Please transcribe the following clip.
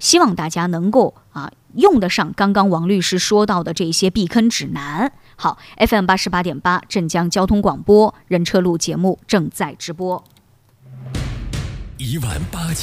希望大家能够用得上刚刚王律师说到的这些避坑指南。好 ，FM88.8 镇江交通广播人车路节目正在直播。 18000